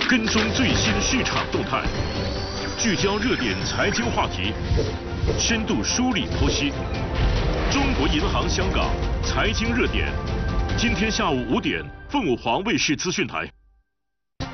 跟踪最新市场动态，聚焦热点财经话题，深度梳理剖析。中国银行香港财经热点，今天下午5点，凤凰卫视资讯台。